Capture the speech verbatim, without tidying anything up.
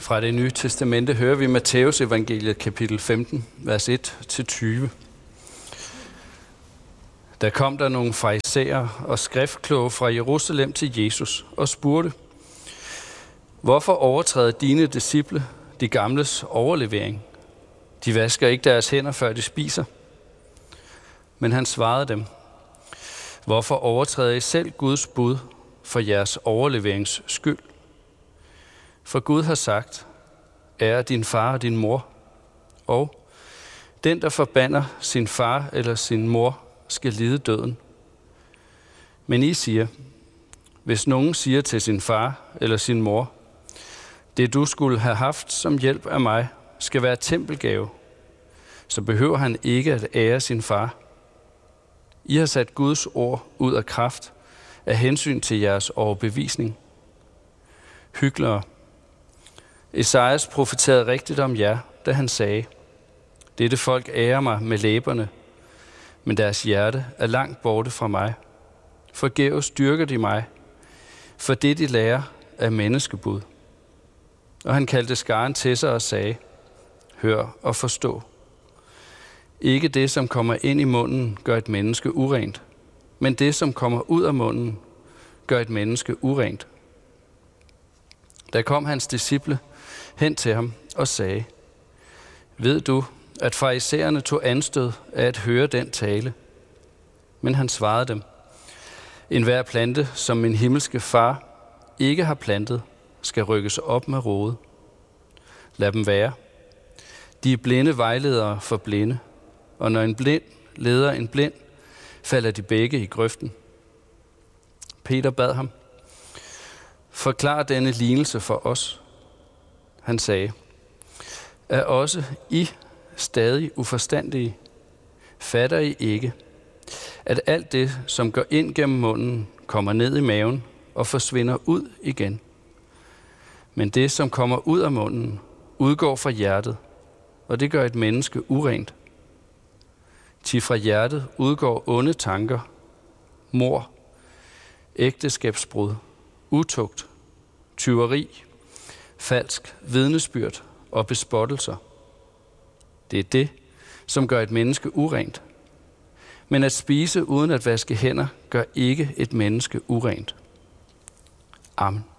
Fra Det Nye Testamente hører vi Matthæus evangeliet kapitel femten, vers et til tyve. Der kom der nogle farisæer og skriftkloge fra Jerusalem til Jesus og spurgte: Hvorfor overtræder dine disciple de gamles overlevering? De vasker ikke deres hænder, før de spiser. Men han svarede dem: Hvorfor overtræder I selv Guds bud for jeres overleverings skyld? For Gud har sagt: Ære din far og din mor, og den, der forbander sin far eller sin mor, skal lide døden. Men I siger: Hvis nogen siger til sin far eller sin mor: Det du skulle have haft som hjælp af mig, skal være tempelgave, så behøver han ikke at ære sin far. I har sat Guds ord ud af kraft af hensyn til jeres overbevisning. Hyklere. Esajas profeterede rigtigt om jer, da han sagde: Dette folk ærer mig med læberne, men deres hjerte er langt borte fra mig. Forgæves dyrker de mig, for det de lærer er menneskebud. Og han kaldte skaren til sig og sagde: Hør og forstå. Ikke det, som kommer ind i munden, gør et menneske urent, men det, som kommer ud af munden, gør et menneske urent. Der kom hans disciple hen til ham og sagde: Ved du, at farisæerne tog anstød af at høre den tale? Men han svarede dem: Enhver plante, som min himmelske far ikke har plantet, skal rykkes op med rode. Lad dem være. De er blinde vejledere for blinde, og når en blind leder en blind, falder de begge i grøften. Peter bad ham: Forklar denne lignelse for os. Han sagde: Er også I stadig uforstandige? Fatter I ikke, at alt det, som går ind gennem munden, kommer ned i maven og forsvinder ud igen? Men det, som kommer ud af munden, udgår fra hjertet, og det gør et menneske urent. Til fra hjertet udgår onde tanker, mord, ægteskabsbrud, utugt, tyveri, falsk vidnesbyrd og bespottelser. Det er det, som gør et menneske urent. Men at spise uden at vaske hænder, gør ikke et menneske urent. Amen.